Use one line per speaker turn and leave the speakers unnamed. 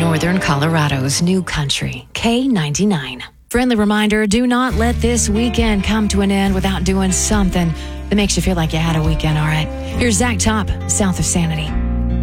Northern Colorado's new country, K99. Friendly reminder, do not let this weekend come to an end without doing something that makes you feel like you had a weekend, all right? Here's Zach Top, South of Sanity.